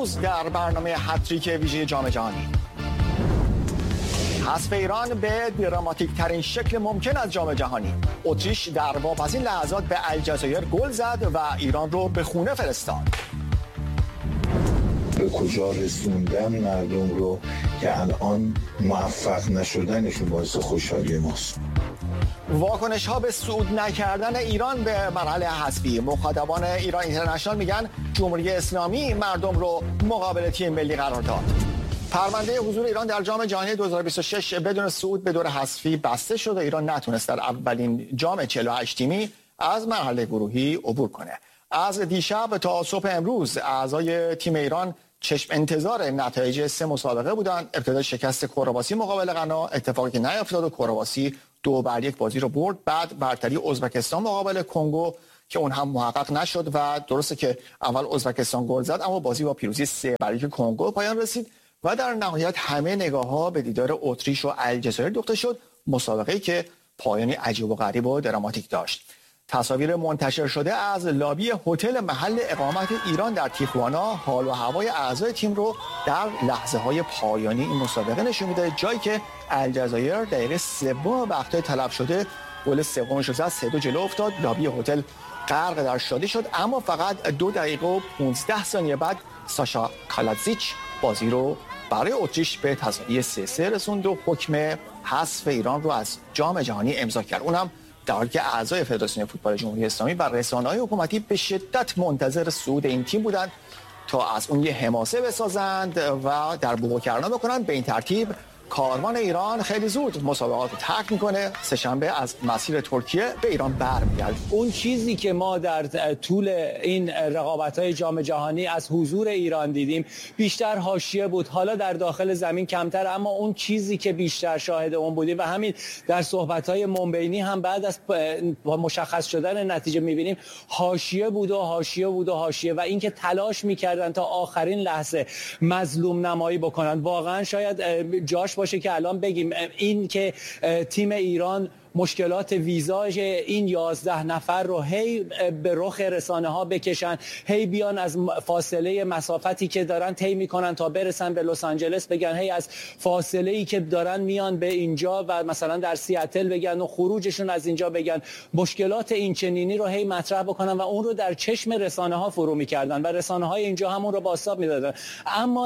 امروز در برنامه هتریک ویژه جام جهانی. حذف ایران به دراماتیک ترین شکل ممکن از جام جهانی. اتریش در واپسین لحظات به الجزایر گل زد و ایران رو به خونه فرستاد. به کجا رسوندن مردم رو که الان موفق نشدنشون باعث خوشحالی ماست. واکنش ها به صعود نکردن ایران به مرحله حذفی. مخاطبان ایران اینترنشنال میگن جمهوری اسلامی مردم رو مقابل تیم ملی قرار داد. پرونده حضور ایران در جام جهانی 2026 بدون صعود به دور حذفی بسته شد و ایران نتونست در اولین جام 48 تیمی از مرحله گروهی عبور کنه. از دیشب تا صبح امروز اعضای تیم ایران چشم انتظار نتایج 3 مسابقه بودند. ابتدا شکست کرواسی مقابل غنا، اتفاقی که نیفتاد و کرواسی 2-1 بازی رو برد. بعد برتری ازبکستان مقابل کنگو که اون هم محقق نشد و درسته که اول ازبکستان گل زد اما بازی با پیروزی 3-1 کنگو پایان رسید و در نهایت همه نگاه‌ها به دیدار اتریش و الجزایر دوخته شد. مسابقه‌ای که پایانی عجیب و غریب و دراماتیک داشت. تصاویر منتشر شده از لابی هتل محل اقامت ایران در تیخوانا حال و هوای اعضای تیم رو در لحظه‌های پایانی این مسابقه نشون میده، جایی که الجزایر دقیقه 3 وقت‌های تلف شده گل سومش رو زد، 3-2 جلو افتاد. لابی هتل غرق در شادی شد، اما فقط 2 دقیقه و 15 ثانیه بعد ساشا کالاتزیچ بازی رو برای اتریش به تساوی 3-3 رسوند و حکم حذف ایران رو از جام جهانی امضا کرد. اونم در حالی که اعضای فدراسیون فوتبال جمهوری اسلامی و رسانه‌های حکومتی به شدت منتظر صعود این تیم بودند تا از اون یه حماسه بسازند و در بوقوکرنا بکنند. به این ترتیب کاروان ایران خیلی زود مسابقات رو ترک میکنه. سه‌شنبه از مسیر ترکیه به ایران برمیگرده. اون چیزی که ما در طول این رقابت‌های جام جهانی از حضور ایران دیدیم بیشتر حاشیه بود، حالا در داخل زمین کمتر، اما اون چیزی که بیشتر شاهد اون بودیم و همین در صحبت‌های منبینی هم بعد از مشخص شدن نتیجه می‌بینیم حاشیه بود و حاشیه بود و حاشیه و اینکه تلاش می‌کردن تا آخرین لحظه مظلوم نمایی بکنن. واقعا شاید جاش باشه که الان بگیم این که تیم ایران مشکلات ویزاژ این 11 نفر رو هی به رخ رسانه ها بکشن، هی بیان از فاصله مسافتی که دارن طی میکنن تا برسن به لس آنجلس بگن، هی از فاصله ای که دارن میان به اینجا و مثلا در سیاتل بگن و خروجشون از اینجا بگن، مشکلات این چنینی رو هی مطرح بکنن و اون رو در چشم رسانه ها فرو میکردن و رسانه های اینجا همون رو بازتاب میدادن. اما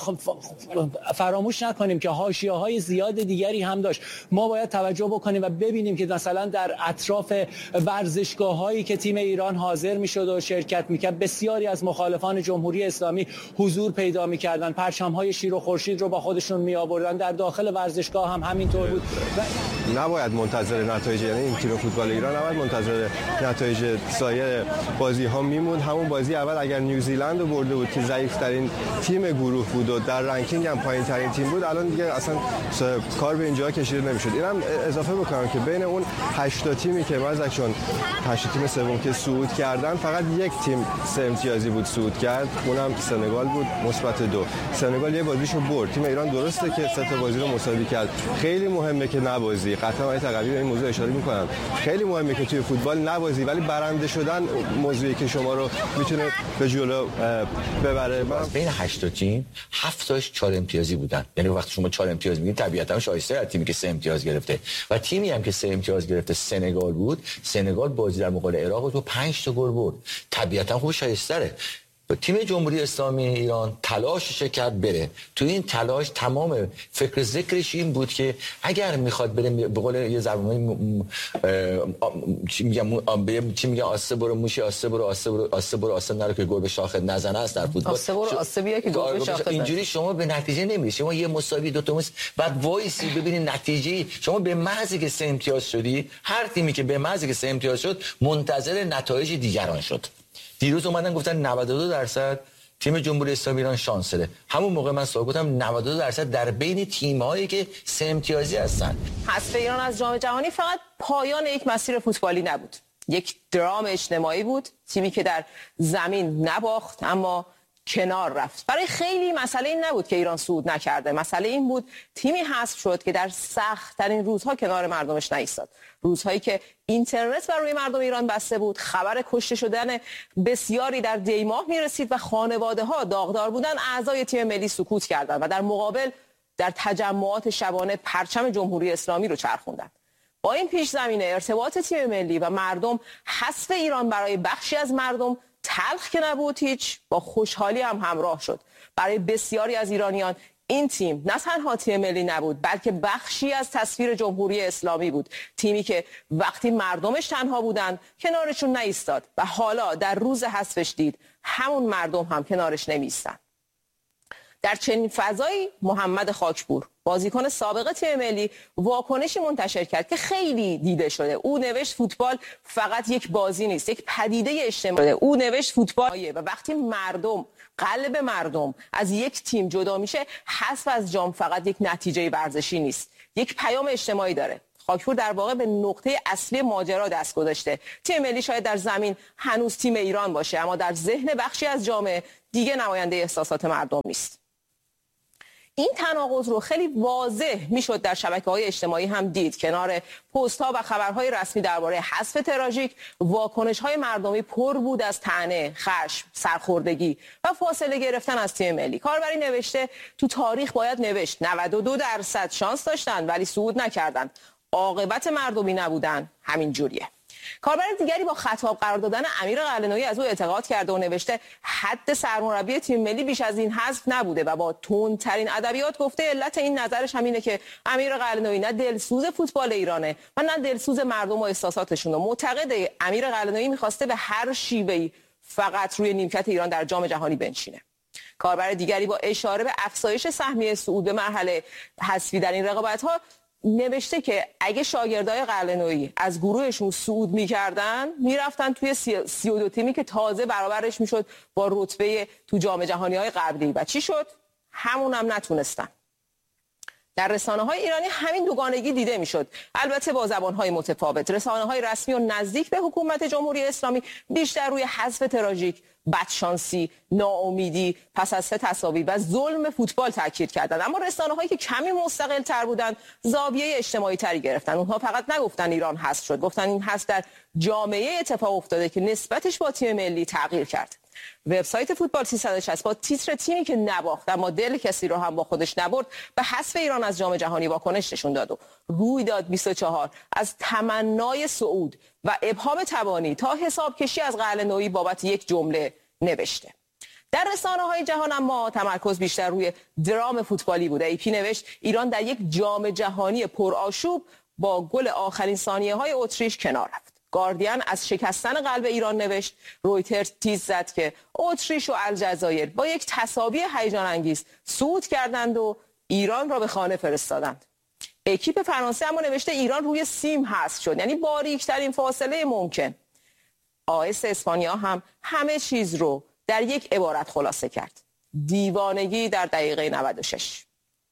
فراموش نکنیم که حاشیه های زیاد دیگری هم داشت. ما باید توجه بکنیم و ببینیم که مثلا در اطراف ورزشگاه‌هایی که تیم ایران حاضر می‌شد و شرکت می‌کرد بسیاری از مخالفان جمهوری اسلامی حضور پیدا می‌کردند، پرچم‌های شیر و خورشید رو با خودشون می‌آوردن. در داخل ورزشگاه هم همینطور بود. نباید منتظر نتایج، یعنی این تیم فوتبال ایران نباید منتظر نتایج سایر بازی‌ها میموند. همون بازی اول اگر نیوزیلند رو برده بود که ضعیف‌ترین تیم گروه بود و در رنکینگ هم پایین‌ترین تیم بود، الان دیگه اصلا کار به اینجا کشیده نمی‌شد. اینم اضافه بکنم که بین اون 8 تیمی که مازکشون 8 تیم سوم که صعود کردن فقط یک تیم 3 امتیازی بود صعود کرد، اونم سنگال بود مثبت 2. سنگال یه بازیشو برد. تیم ایران درسته که 3 تا بازی رو مساوی کرد. خیلی مهمه که نبازی. قطعا آقای تقوی به این موضوع اشاره می‌کنن. خیلی مهمه که توی فوتبال نبازی، ولی برنده شدن موضوعی که شما رو میتونه به جلو ببره. بین 8 تیم 7 تاش 4 امتیازی بودن. یعنی وقتی شما 4 امتیاز میگید طبیعتاً شایسته از تیمی که 3 امتیاز گرفته و تیمی هم که 3 امتیاز گرفته سنگال بود. سنگال بازی در مقابل عراق رو 5 تا گل برد. طبیعتاً خوب شایسته‌ره. تیم جمهوری اسلامی ایران تلاشش کرد بره. تو این تلاش تمام فکر ذکرش این بود که اگر میخواد بره به قول یه زبونی چی میگم آسه برو موشی آسه برو آسه نره که گل به شاخه نزنه است در فوتبال. آسه برو آسه بیا که گل به شاخه. اینجوری شما به نتیجه نمیرسی. شما یه مساوی دو تا بعد وایسی ببینید نتیجه. شما به محضی که 3 امتیاز شدی، هر تیمی که به محضی که 3 امتیاز شد منتظر نتایج دیگران شد. دیروز اومدن گفتن 92% تیم جمهوری اسلامی ایران شانس داره. همون موقع من سوال گفتم 92% در بین تیم‌هایی که 3 امتیازی هستن. حذف ایران از جام جهانی فقط پایان یک مسیر فوتبالی نبود. یک درام اجتماعی بود. تیمی که در زمین نباخت اما کنار رفت. برای خیلی مسئله این نبود که ایران صعود نکرده، مسئله این بود تیمی حذف شد که در سخت‌ترین روزها کنار مردمش نایستاد. روزهایی که اینترنت بر روی مردم ایران بسته بود، خبر کشته شدن بسیاری در دیماه میرسید و خانواده‌ها داغدار بودن، اعضای تیم ملی سکوت کردند و در مقابل در تجمعات شبانه پرچم جمهوری اسلامی رو چرخوندند. با این پیش زمینه ارتباط تیم ملی و مردم، حذف ایران برای بخشی از مردم تلخ که نبود هیچ، با خوشحالی هم همراه شد. برای بسیاری از ایرانیان این تیم نه تنها تیم ملی نبود، بلکه بخشی از تصویر جمهوری اسلامی بود. تیمی که وقتی مردمش تنها بودند کنارشون نایستاد و حالا در روز حذفش دید همون مردم هم کنارش نمیستن. در چنین فضایی محمد خاکپور، بازیکن سابق تیم ملی، واکنشی منتشر کرد که خیلی دیده شده. او نوشت فوتبال فقط یک بازی نیست، یک پدیده اجتماعی. او نوشت فوتبال و وقتی قلب مردم از یک تیم جدا میشه، حذف از جام فقط یک نتیجه ورزشی نیست، یک پیام اجتماعی داره. خاکپور در واقع به نقطه اصلی ماجرا دست گذاشته. تیم ملی شاید در زمین هنوز تیم ایران باشه، اما در ذهن بخشی از جامعه دیگه نماینده احساسات مردم نیست. این تناقض رو خیلی واضح میشد در شبکه‌های اجتماعی هم دید. کنار پست‌ها و خبرهای رسمی درباره حذف تراژیک، واکنش‌های مردمی پر بود از طعنه، خشم، سرخوردگی و فاصله گرفتن از تیم ملی. کاربری نوشته تو تاریخ باید نوشت 92% شانس داشتن ولی صعود نکردن. عاقبت مردمی نبودن همین جوریه. کاربر دیگری با خطاب قرار دادن امیر قلعه‌نویی از او اعتقاد کرده و نوشته حد سرمربی تیم ملی بیش از این حذف نبوده و با تندترین ادبیات گفته علت این نظرش همینه که امیر قلعه‌نویی نه دلسوز فوتبال ایرانه و نه دلسوز مردم و احساساتشون. معتقده امیر قلعه‌نویی می‌خواسته به هر شیوهی فقط روی نیمکت ایران در جام جهانی بنشینه. کاربر دیگری با اشاره به افزایش سهمیه صعود به مرحله حذفی در این رقابت‌ها نوشته که اگه شاگردای قلعه‌نویی از گروهشون صعود می‌کردن میرفتن توی 32 تیمی که تازه برابرش میشد با رتبه تو جام جهانی‌های قبلی و چی شد؟ همون هم نتونستن. در رسانه‌های ایرانی همین دوگانگی دیده میشد، البته با زبان‌های متفاوت. رسانه‌های رسمی و نزدیک به حکومت جمهوری اسلامی بیشتر روی حذف تراژیک، بدشانسی، ناامیدی پس از 3 تساوی و ظلم فوتبال تاکید کردند، اما رسانه‌هایی که کمی مستقل تر بودند زاویه اجتماعی تری گرفتن. اونها فقط نگفتن ایران حذف شد، گفتن این حذف در جامعه اتفاق افتاده که نسبتش با تیم ملی تغییر کرد. وبسایت فوتبال 360 با تیتر تیمی که نباخت اما دل کسی رو هم با خودش نبرد به حذف ایران از جام جهانی واکنش نشون داد و رویداد 24 از تمنای صعود و ابهام تبانی تا حساب کشی از قلعه‌نویی بابت یک جمله نوشته. در رسانه‌های جهان اما تمرکز بیشتر روی درام فوتبالی بود. ایپی نوشت ایران در یک جام جهانی پرآشوب با گل آخرین ثانیه‌های اتریش کنار رفت. گاردین از شکستن قلب ایران نوشت. رویترز تیز زد که اتریش و الجزایر با یک تساوی هیجان انگیز صعود کردند و ایران را به خانه فرستادند. اکیپ فرانسه اما نوشته ایران روی سیم حذف شد، یعنی باریکترین فاصله ممکن. آیس اسپانیا هم همه چیز رو در یک عبارت خلاصه کرد: دیوانگی در دقیقه 96.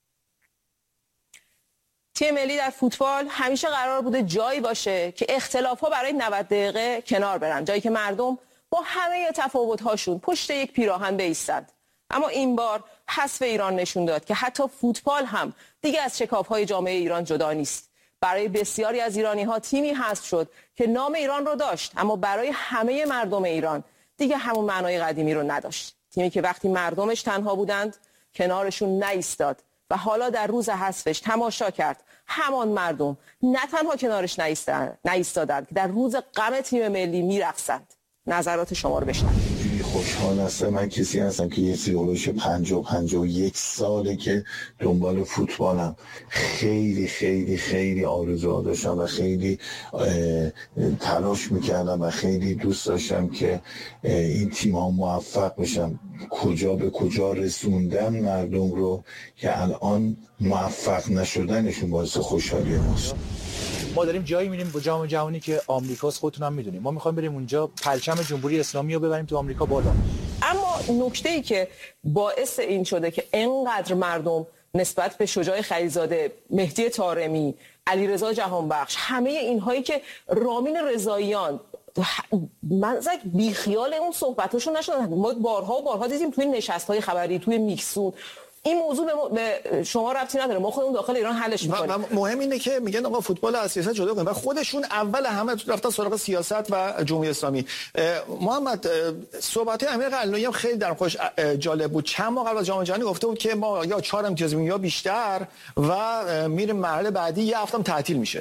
تیم ملی در فوتبال همیشه قرار بوده جایی باشه که اختلاف‌ها برای 90 دقیقه کنار برن، جایی که مردم با همه تفاوت‌هاشون پشت یک پیراهن بایستند. اما این بار حذف ایران نشون داد که حتی فوتبال هم دیگه از شکاف‌های جامعه ایران جدا نیست. برای بسیاری از ایرانی‌ها تیمی حذف شد که نام ایران رو داشت، اما برای همه مردم ایران دیگه همون معنای قدیمی رو نداشت. تیمی که وقتی مردمش تنها بودند کنارشون نایستاد و حالا در روز حذفش تماشا کرد همان مردم نه تنها کنارش نایستادند که در روز غم تیم ملی میرقصند. نظرات شما رو بشنوید. خوشحال هستم. من کسی هستم که یه سیولوش 50-51 ساله که دنبال فوتبالم. خیلی خیلی خیلی آرزوها داشتم و خیلی تلاش میکردم و خیلی دوست داشتم که این تیم ها موفق بشن. کجا به کجا رسوندن مردم رو که الان موفق نشدنشون باعث خوشحالی ماست. ما داریم جایی میریم با جام جهانی که آمریکاست، خودتون هم میدونیم. ما میخوایم بریم اونجا پرچم جمهوری اسلامی رو ببریم تو آمریکا بالا. اما نکته‌ای که باعث این شده که اینقدر مردم نسبت به شجاع خلیلزاده، مهدی طارمی، علیرضا جهانبخش، همه اینهایی که رامین رضاییان من بی خیال اون صحبتاشون نشدم. ما بارها دیدیم توی نشست‌های خبری، توی میکسون، این موضوع به شما ربطی نداره، ما خودمون داخل ایران حلش می‌کنیم. مهم اینه که میگن آقا فوتبال از سیاست جدا کنیم و خودشون اول همه رفتن سراغ سیاست و جمهوری اسلامی. محمد، صحبت امیر قلعه‌ای هم خیلی در خودش جالب بود. چند ماه قبل از جام جهانی گفته بود که ما یا 4 امتیاز میگیریم یا بیشتر و میریم مرحله بعدی، یه هفتم تعطیل میشه.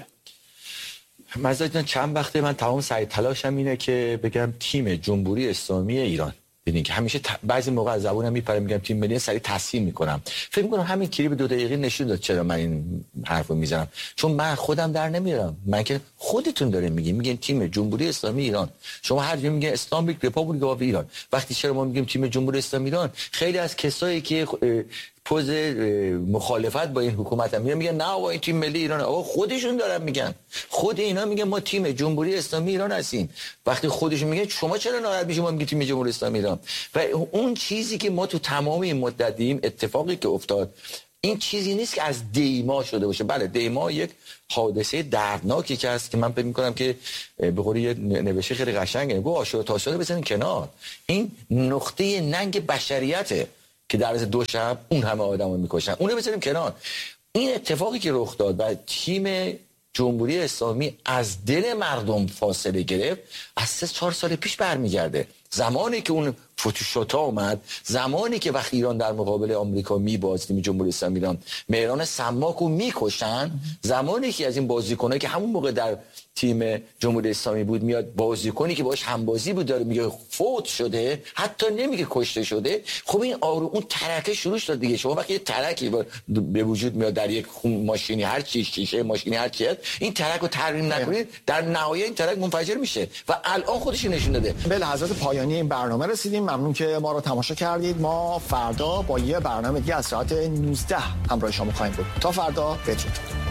مثلا چند وقته من تمام سعی تلاشم اینه که بگم تیم جمهوری اسلامی ایران، ببینید که همیشه بعضی موقع از زبونم میپره میگم تیم ملی، سری تصحیح میکنم. فکر میکنم همین کلیپ 2 دقیقه نشون داد چرا من این حرفو میزنم، چون من خودم در نمیارم. من که خودتون دارین میگین تیم جمهوری اسلامی ایران، شما هر جا میگین اسلامیک ریپابلیک آف ایران، وقتی چرا ما میگیم تیم جمهوری اسلامی ایران، خیلی از کسایی که پوز مخالفت با این حکومت هم میگن نه آقا این تیم ملی ایران، آقا خودشون دارن میگن، خود اینا میگن ما تیم جمهوری اسلامی ایران هستیم. وقتی خودشون میگن شما چرا ناراحت میشید ما میگیم تیم جمهوری اسلامی ایران؟ و اون چیزی که ما تو تمام این مدت دیدیم، اتفاقی که افتاد، این چیزی نیست که از دیما شده باشه. بله دیما یک حادثه دردناکی که هست که من فکر می‌کنم که به قول یه نوشته خیلی قشنگه، گفت آشوب تاسوعه بزنین کنار، این نقطه ننگ بشریته که در از 2 شب اون همه آدمو میکشن، اونو بذاریم کنار. این اتفاقی که رخ داد و تیم جمهوری اسلامی از دل مردم فاصله گرفت، از 3-4 سال پیش برمیگرده. زمانی که اون فتوشوتا اومد، زمانی که وقتی ایران در مقابل آمریکا میبازد، تیم جمهوری اسلامی ایران مهران سماکو میکشن، زمانی که از این بازیکنایی که همون موقع در تیم جمهوری اسلامی بود میاد بازیکنی که باهاش همبازی بود داره میگه فوت شده، حتی نمیگه کشته شده، خب این اون ترکه شروع شد دیگه. شما وقتی یه ترکی به وجود میاد در یک ماشینی، هر چی شیشه ماشینی هر چی هست، این ترک رو ترمیم نکنید، در نهایت این ترک منفجر میشه و الان خودش نشون داده. به لحظات پایانی این برنامه رسیدیم. ممنون که ما رو تماشا کردید. ما فردا با یه برنامه دیگه از ساعت 19 همراه شما خواهیم بود. تا فردا، بدرود.